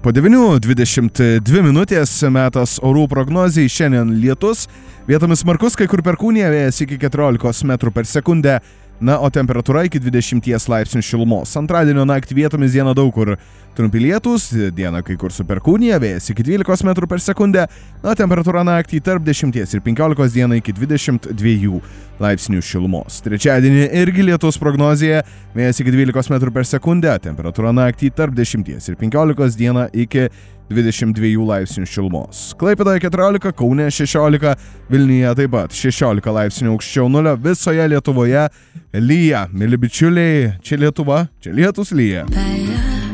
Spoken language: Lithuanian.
Po 9:22 minutės metas orų prognozijai. Šiandien lietus, vietomis smarkus, kai kur perkūnija, vėjas iki 14 metrų per sekundę, na, o temperatūra iki 20 laipsnių šilumos. Antradienio naktį vietomis dieną daug kur trumpi lietūs, dieną kai kur su perkūnija, vėjas iki 12 metrų per sekundę, na, temperatūra naktį tarp 10 ir 15, dieną iki 22 laipsnių šilumos. Trečiadienį irgi lietus prognozija, vėjas iki 12 metrų per sekundę, temperatūra naktį tarp 10 ir 15, dieną iki 22 laipsnių šilumos. Klaipėdoje 14, Kaune 16, Vilniuje taip pat 16 laipsnių aukščiau nulio, visoje Lietuvoje lyja. Mili bičiuliai, čia Lietuva, čia lietus lyja.